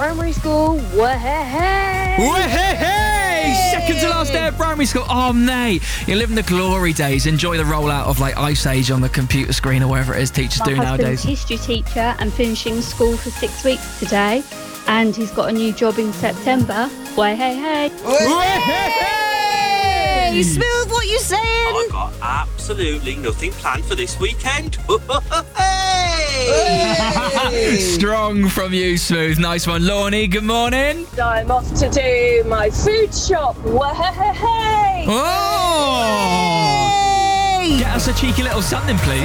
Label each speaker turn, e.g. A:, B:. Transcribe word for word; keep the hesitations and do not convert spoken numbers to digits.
A: Primary school, wah-hey-hey!
B: Hey! Second to last day of primary school. Oh, mate. You're living the glory days. Enjoy the rollout of, like, Ice Age on the computer screen or whatever it is teachers
A: My
B: do
A: husband's
B: nowadays.
A: history teacher and finishing school for six weeks today. And he's got a new job in September. Wah-hey-hey!
C: Hey, Smooth, what you saying?
D: I've got absolutely nothing planned for this weekend.
C: Hey!
B: Strong from you, Smooth. Nice one. Lorne, good morning.
E: I'm off to do my food shop. Wah-hey-hey!
B: Oh!
C: Hey!
B: Get us a cheeky little something, please.